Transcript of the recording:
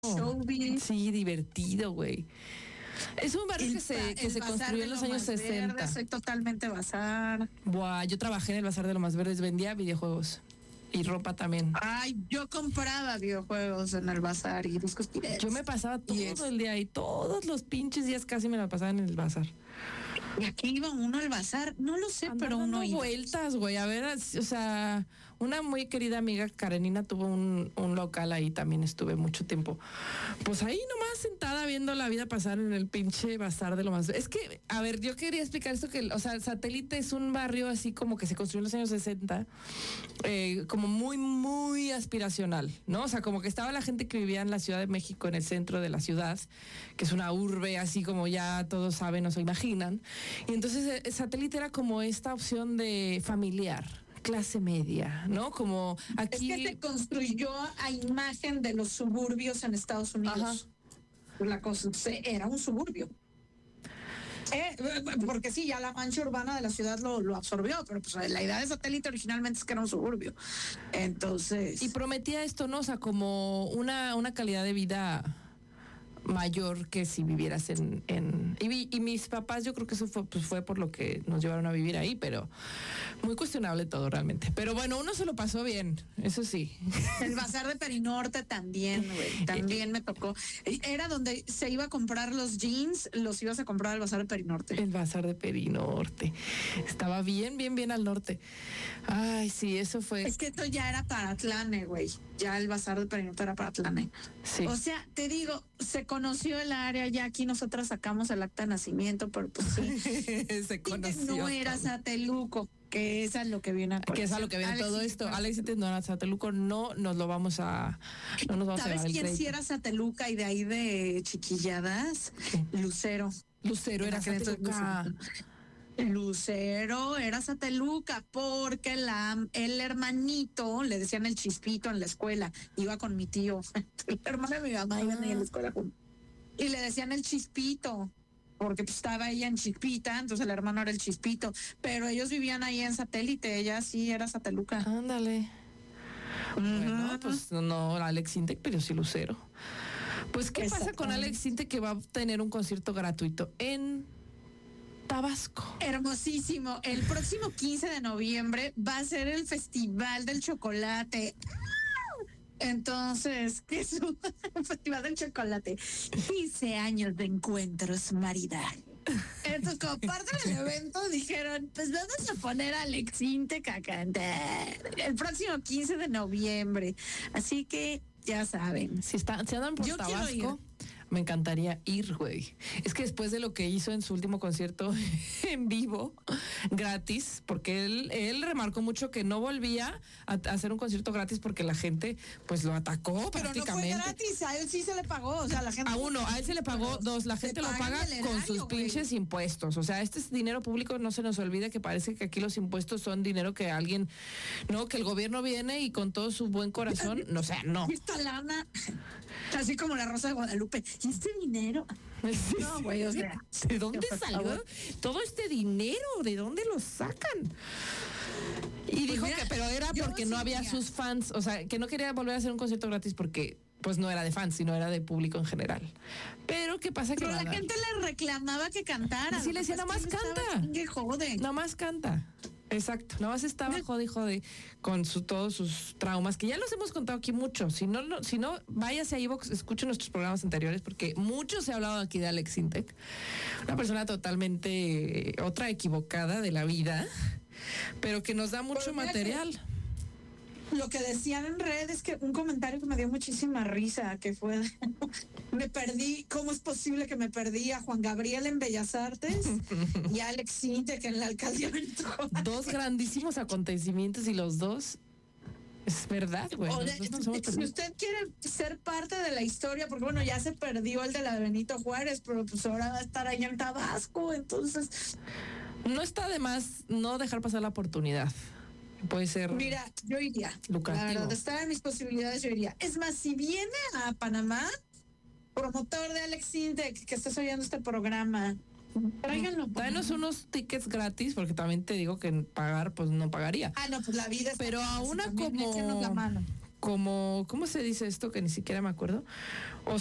showbiz. Sí, divertido, güey. Es un barrio que se construyó en los años 60. Verde, soy totalmente bazar. Buah, yo trabajé en el Bazar de Lomas Verdes, vendía videojuegos y ropa también. Ay, yo compraba videojuegos en el bazar y discos piratas. Yo me pasaba todo el día ahí, todos los pinches días casi me la pasaba en el bazar. ¿Y aquí iba uno al bazar? No lo sé, pero uno iba. Vueltas, güey, a ver, o sea, una muy querida amiga, Karenina, tuvo un local ahí, también estuve mucho tiempo. Pues ahí nomás sentada viendo la vida pasar en el pinche bazar de Lomas. Es que, a ver, yo quería explicar esto que, o sea, Satélite es un barrio así como que se construyó en los años 60, como muy, muy aspiracional, ¿no? O sea, como que estaba la gente que vivía en la Ciudad de México, en el centro de la ciudad, que es una urbe así como ya todos saben o se imaginan. Y entonces el Satélite era como esta opción de familiar, clase media, ¿no? Como aquí... Es que se construyó a imagen de los suburbios en Estados Unidos. Ajá. La cosa era un suburbio. Porque sí, ya la mancha urbana de la ciudad lo absorbió, pero pues la idea de Satélite originalmente es que era un suburbio. Entonces... Y prometía esto, ¿no? O sea, como una calidad de vida mayor que si vivieras y mis papás, yo creo que eso fue por lo que nos llevaron a vivir ahí, pero muy cuestionable todo realmente. Pero bueno, uno se lo pasó bien, eso sí. El bazar de Perinorte también, güey, también me tocó. Era donde se iba a comprar los jeans, los ibas a comprar al bazar de Perinorte. El bazar de Perinorte. Estaba bien al norte. Ay, sí, eso fue. Es que esto ya era para Atlane, güey. Ya el bazar de Perinorte era para Atlane. Sí. O sea, te digo, se conoció el área, ya aquí nosotras sacamos el acta de nacimiento, pero pues sí. Se conoció. No era Sateluco, que es a lo que viene. Que es a lo que viene todo esto. Alex no era Sateluco, no nos vamos a ¿Sabes quién sí era Sateluca y de ahí de chiquilladas? ¿Qué? Lucero. Lucero era Sateluca. Lucero era Sateluca porque el hermanito, le decían el Chispito en la escuela, iba con mi tío, el hermano de mi mamá iban ahí en la escuela y le decían el Chispito porque pues, estaba ella en Chispita, entonces el hermano era el Chispito, pero ellos vivían ahí en Satélite, ella sí era Sateluca. Ándale. Bueno, pues no Alex Intec, pero sí Lucero. Pues ¿qué pasa con Alex Intec, que va a tener un concierto gratuito en Tabasco? Hermosísimo. El próximo 15 de noviembre va a ser el Festival del Chocolate. Entonces, ¿qué es un Festival del Chocolate? 15 años de encuentros maridales. Entonces, como parte del evento, dijeron, pues vamos a poner a Alex Intec a cantar el próximo 15 de noviembre. Así que, ya saben. Si andan por Tabasco, me encantaría ir, güey. Es que después de lo que hizo en su último concierto en vivo, gratis, porque él remarcó mucho que no volvía a hacer un concierto gratis porque la gente pues lo atacó. Pero prácticamente. No fue gratis, a él sí se le pagó, o sea, la gente. A él se le pagó, dos, la gente lo paga con sus pinches impuestos. O sea, este es dinero público, no se nos olvida que parece que aquí los impuestos son dinero que alguien, no, que el gobierno viene y con todo su buen corazón, no, o sea, no. Esta lana, así como la Rosa de Guadalupe. ¿Y este dinero? Sí, no, güey, o sea. ¿De dónde salió todo este dinero? ¿De dónde lo sacan? Y dijo que, pero era porque no había sus fans, o sea, que no quería volver a hacer un concierto gratis porque pues no era de fans, sino era de público en general. Pero ¿qué pasa? Pero la gente le reclamaba que cantara. Sí, le decía, nada más canta. Nada más canta. Exacto, nada más estaba jode con todos sus traumas, que ya los hemos contado aquí mucho. Si no, váyase a iVoox, escuchen nuestros programas anteriores, porque mucho se ha hablado aquí de Alex Intec, una persona totalmente otra equivocada de la vida, pero que nos da mucho material. Lo que decían en redes, que un comentario que me dio muchísima risa, que fue, me perdí, ¿cómo es posible que me perdí a Juan Gabriel en Bellas Artes y a Alex Intec en la alcaldía Benito Juárez? Dos grandísimos acontecimientos y los dos, es verdad, güey. Si usted quiere ser parte de la historia, porque bueno, ya se perdió el de la de Benito Juárez, pero pues ahora va a estar allá en Tabasco, entonces... No está de más no dejar pasar la oportunidad. Puede ser. Mira, yo iría. Lucrativo. La verdad, estar en mis posibilidades, yo iría. Es más, si viene a Panamá, promotor de Alex Intec, que estés oyendo este programa, tráiganlo. Tráenos unos tickets gratis, porque también te digo que pagar, pues no pagaría. No, pues la vida está. Pero a una como, ¿cómo se dice esto? Que ni siquiera me acuerdo. O